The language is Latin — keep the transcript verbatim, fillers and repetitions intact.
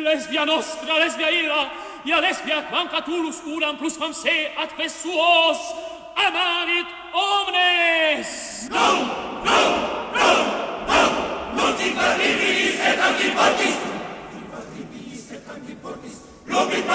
lesbia nostra, lesbia illa, ia lesbia quam catulus uram plus quam se atque suos amanit omnes. No, no, no, no, non ti parlivis et anti portis, ti parlivis et anti portis, lobit